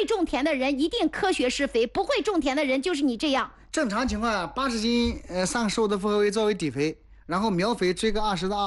种田的人一定科学施肥，不会种田的人就是你这样。 正常情况下，80斤上15的复合肥作为底肥，然后苗肥追个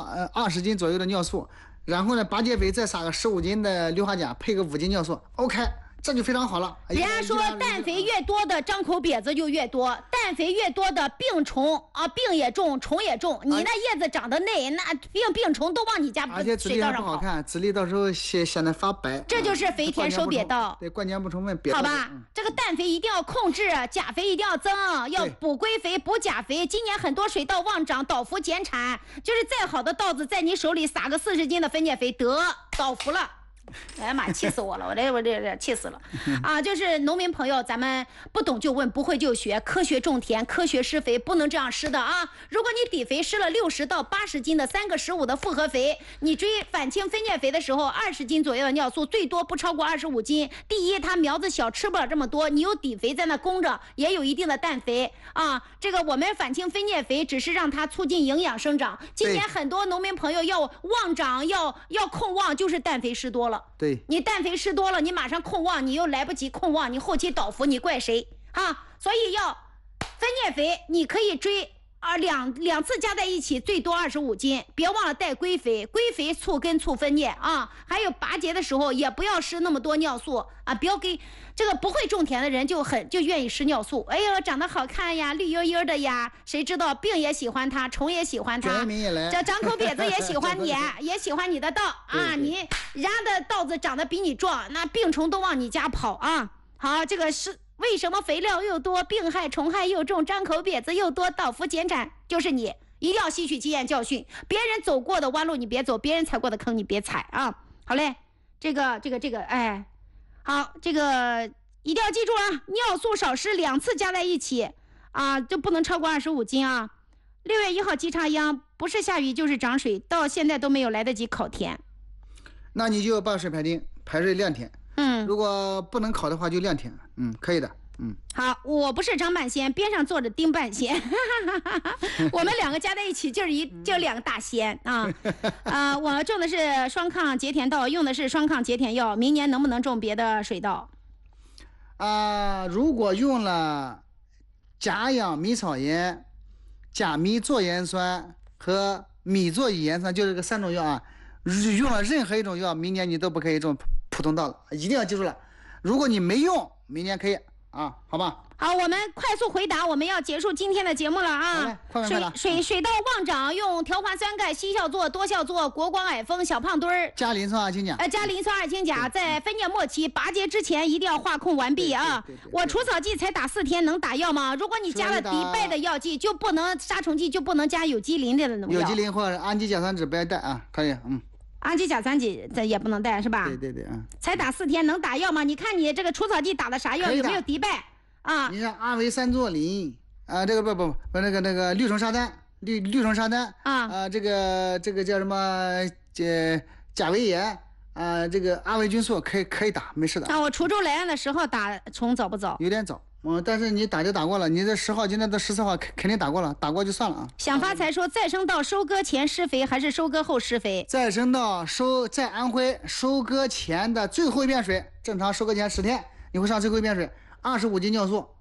20斤左右的尿素，然后呢拔节肥再撒个15斤的氯化钾，配个5斤尿素 ，OK。这就非常好了。 人家说氮肥越多的张口瘪子就越多，氮肥越多的病虫啊，病也重，虫也重。你那叶子长得嫩，那病虫都往你家而且籽粒还不好看，籽粒到时候显得发白。 这就是肥田收瘪稻。 对，冠状不充分瘪。 好吧，这个氮肥一定要控制，钾肥一定要增，要补硅肥、补钾肥。今年很多水稻旺长，倒伏减产，就是再好的稻子在你手里撒个40斤的分解肥，得倒伏了。哎呀妈，气死我了！我这气死了啊！就是农民朋友，咱们不懂就问，不会就学，科学种田，科学施肥，不能这样施的啊！如果你底肥施了60到80斤的3个15的复合肥，你追反清分解肥的时候，20斤左右的尿素，最多不超过25斤。第一，它苗子小，吃不了这么多，你有底肥在那供着，也有一定的氮肥啊。这个我们反清分解肥只是让它促进营养生长。今年很多农民朋友要旺长，要控旺，就是氮肥施多了。 对， 你氮肥施多了，你马上控旺，你又来不及控旺，你后期倒伏，你怪谁啊？所以要分解肥，你可以追两次加在一起最多25斤，别忘了带硅肥，硅肥促根促分解啊。还有拔节的时候也不要施那么多尿素啊，不要给这个不会种田的人就愿意施尿素。哎呦，长得好看呀，绿油油的呀，谁知道病也喜欢它，虫也喜欢它，这张口瘪子也喜欢你，也喜欢你的稻啊。你人家的稻子长得比你壮，那病虫都往你家跑啊。好，这个是。为什么肥料又多，病害虫害又重，张口瘪子又多，倒伏减产？就是你一定要吸取经验教训，别人走过的弯路你别走，别人踩过的坑你别踩啊！好嘞，这个，哎，好，这个一定要记住啊，尿素少施2次加在一起啊，就不能超过25斤啊。6月1号稽查秧，不是下雨就是涨水，到现在都没有来得及烤田。 那你就把水排定，排水晾田。如果不能烤的话就晾田，可以的， 好，我不是张半仙，边上坐着丁半仙，我们2个加在一起就是2个大仙啊。我种的是双抗节田稻，用的是双抗节田药，明年能不能种别的水稻？ 如果用了甲氧迷草盐、甲醚唑盐酸和米唑乙盐酸，就这个3种药啊，用了任何一种药，明年你都不可以种普通稻了，一定要记住了。如果你没用，明年可以啊，好吧？ 好，我们快速回答，我们要结束今天的节目了啊！水稻旺长用调华酸钙、稀酵唑、多酵唑、国光矮蜂、小胖墩儿， 加磷酸二氢钾， 加磷酸二氢钾，在分解末期拔节之前一定要化控完毕啊！我除草剂才打4天，能打药吗？如果你加了敌败的药剂，就不能杀虫剂，就不能加有机磷的农药。 有机磷或者氨基甲酸酯不要带啊，可以， 氨基甲酸酯这也不能带是吧？ 对， 才打4天能打药吗？你看你这个除草剂打的啥药？有没有敌败啊？ 你看阿维三唑磷啊，这个不那个氯虫沙丹，氯虫沙丹啊，这个叫什么甲维盐啊，这个阿维菌素可以打，没事的。 我除皱来案的10号打虫早不早？ 有点早。但是你打就打过了，你这10号今天到14号肯定打过了，打过就算了啊。 想发财说再生稻收割前施肥还是收割后施肥？ 再生稻在安徽收割前的最后一遍水，正常收割前10天你会上最后一遍水，25斤尿素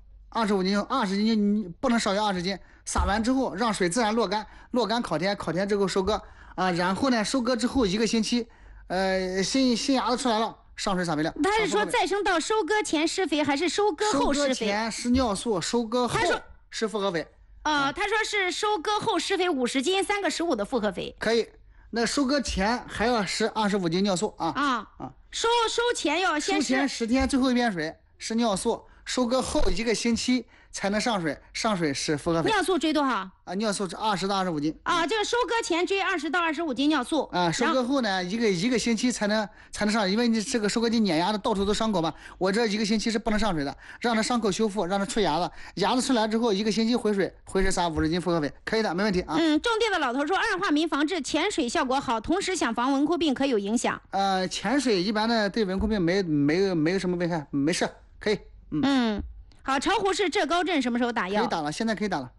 ，20斤你不能少于20斤，撒完之后让水自然落干烤田之后收割啊，然后呢收割之后1个星期，新芽子出来了。上水撒肥料。 他是说再生稻收割前施肥还是收割后施肥？ 收割前施尿素，收割后施复合肥。 他说是收割后施肥50斤3个15的复合肥。 可以，那收割前还要施25斤尿素啊。 收前要先施。 收前10天最后一遍水施尿素，收割后1个星期才能上水施复合肥。 尿素追多少？ 尿素20到25斤。 就是收割前追20到25斤尿素。 收割后呢，一个星期才能上，因为你这个收割机碾压的到处都伤口嘛，我这1个星期是不能上水的，让它伤口修复，让它出芽子，芽子出来之后1个星期回水撒50斤复合肥，可以的，没问题啊。 种地的老头说二化醚防治潜水效果好，同时想防蚊枯病可有影响？ 潜水一般的对蚊枯病没有什么危害，没事，可以。 好，巢湖市浙高镇什么时候打药？ 可以打了，现在可以打了。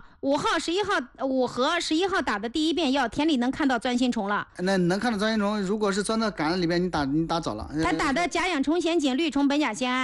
5和11号打的第1遍药，田里能看到钻心虫了。 那能看到钻心虫，如果是钻到杆子里边，你打早了。 他打的甲氧虫酰碱、绿虫苯甲酰胺。